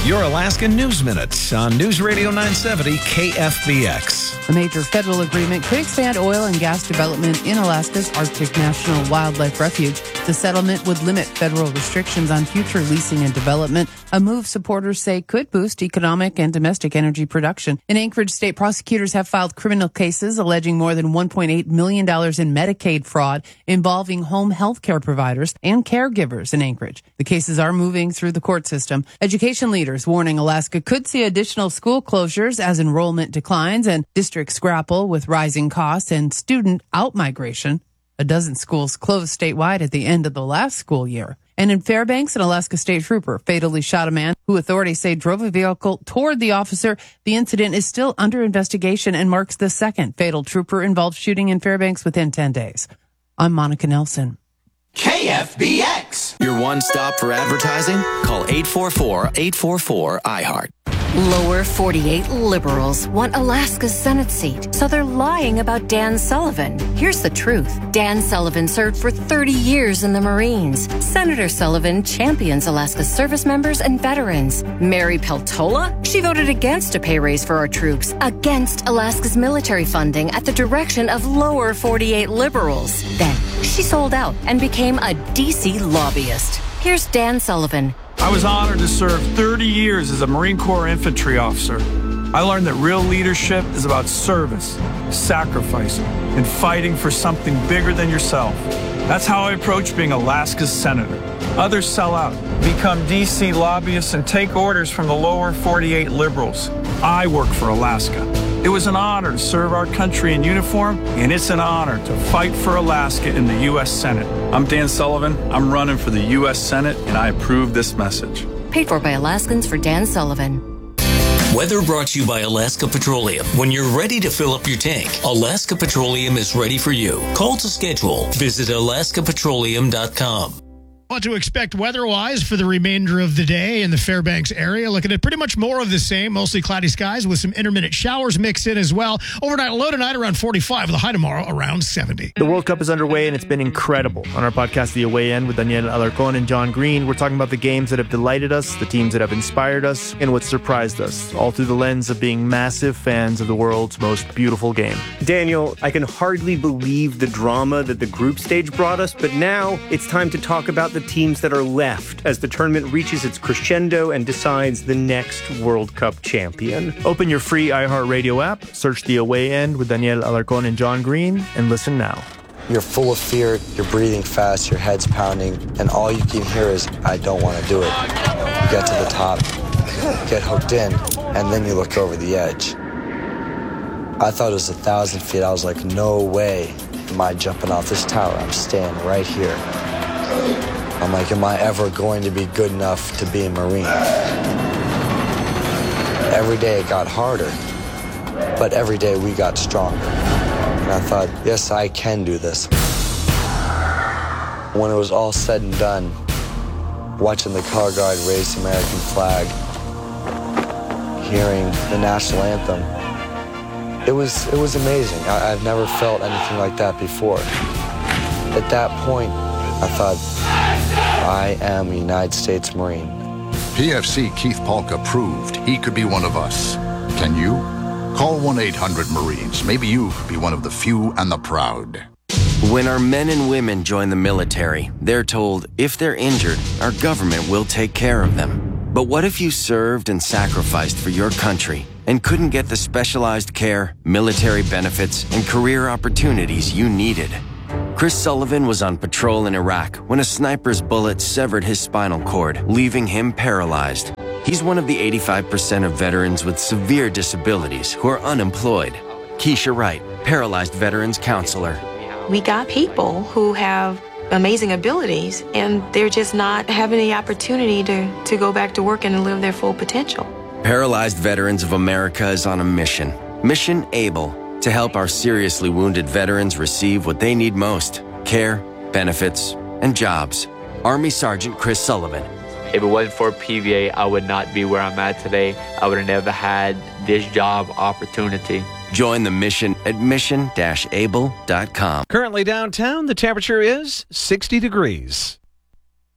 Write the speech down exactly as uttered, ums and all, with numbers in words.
Your Alaska News Minute on News Radio nine seventy K F B X. A major federal agreement could expand oil and gas development in Alaska's Arctic National Wildlife Refuge. The settlement would limit federal restrictions on future leasing and development, a move supporters say could boost economic and domestic energy production. In Anchorage, state prosecutors have filed criminal cases alleging more than one point eight million dollars in Medicaid fraud involving home health care providers and caregivers in Anchorage. The cases are moving through the court system. Education leaders warning Alaska could see additional school closures as enrollment declines and districts grapple with rising costs and student outmigration. A dozen schools closed statewide at the end of the last school year. And in Fairbanks, an Alaska state trooper fatally shot a man who authorities say drove a vehicle toward the officer. The incident is still under investigation and marks the second fatal trooper-involved shooting in Fairbanks within ten days. I'm Monica Nelson. K F B X. Your one stop for advertising? Call eight four four, eight four four, I heart. Lower forty-eight liberals want Alaska's Senate seat, so they're lying about Dan Sullivan. Here's the truth. Dan Sullivan served for thirty years in the Marines. Senator Sullivan champions Alaska's service members and veterans. Mary Peltola? She voted against a pay raise for our troops, against Alaska's military funding at the direction of lower forty-eight liberals. Then she sold out and became a D C lobbyist. Here's Dan Sullivan. I was honored to serve thirty years as a Marine Corps infantry officer. I learned that real leadership is about service, sacrifice, and fighting for something bigger than yourself. That's how I approach being Alaska's senator. Others sell out, become D C lobbyists, and take orders from the lower forty-eight liberals. I work for Alaska. It was an honor to serve our country in uniform, and it's an honor to fight for Alaska in the U S Senate. I'm Dan Sullivan. I'm running for the U S Senate, and I approve this message. Paid for by Alaskans for Dan Sullivan. Weather brought to you by Alaska Petroleum. When you're ready to fill up your tank, Alaska Petroleum is ready for you. Call to schedule. Visit alaska petroleum dot com. What to expect weather-wise for the remainder of the day in the Fairbanks area. Looking at pretty much more of the same, mostly cloudy skies with some intermittent showers mixed in as well. Overnight low tonight around forty-five, with a high tomorrow around seventy. The World Cup is underway, and it's been incredible. On our podcast, The Away End, with Daniel Alarcon and John Green, we're talking about the games that have delighted us, the teams that have inspired us, and what surprised us, all through the lens of being massive fans of the world's most beautiful game. Daniel, I can hardly believe the drama that the group stage brought us, but now it's time to talk about the teams that are left as the tournament reaches its crescendo and decides the next World Cup champion. Open your free iHeartRadio app, search The Away End with Daniel Alarcon and John Green, and listen now. You're full of fear, you're breathing fast, your head's pounding, and all you can hear is, I don't want to do it. You get to the top, get hooked in, and then you look over the edge. I thought it was a thousand feet. I was like, no way am I jumping off this tower. I'm staying right here. I'm like, am I ever going to be good enough to be a Marine? Every day it got harder, but every day we got stronger. And I thought, yes, I can do this. When it was all said and done, watching the color guard raise the American flag, hearing the national anthem, it was, it was amazing. I, I've never felt anything like that before. At that point, I thought, I am a United States Marine. P F C Keith Polka proved he could be one of us. Can you? Call one eight hundred Marines. Maybe you could be one of the few and the proud. When our men and women join the military, they're told if they're injured, our government will take care of them. But what if you served and sacrificed for your country and couldn't get the specialized care, military benefits, and career opportunities you needed? Chris Sullivan was on patrol in Iraq when a sniper's bullet severed his spinal cord, leaving him paralyzed. He's one of the eighty-five percent of veterans with severe disabilities who are unemployed. Keisha Wright, paralyzed veterans counselor. We got people who have amazing abilities, and they're just not having the opportunity to, to go back to work and live their full potential. Paralyzed Veterans of America is on a mission. Mission ABLE. To help our seriously wounded veterans receive what they need most: care, benefits, and jobs. Army Sergeant Chris Sullivan. If it wasn't for P V A, I would not be where I'm at today. I would have never had this job opportunity. Join the mission at mission dash able dot com. Currently downtown, the temperature is sixty degrees.